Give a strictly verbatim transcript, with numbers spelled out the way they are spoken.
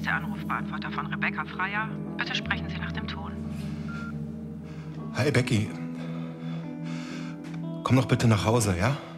ist der Anrufbeantworter von Rebecca Freier. Bitte sprechen Sie nach dem Ton. Hi, Becky. Komm doch bitte nach Hause, ja?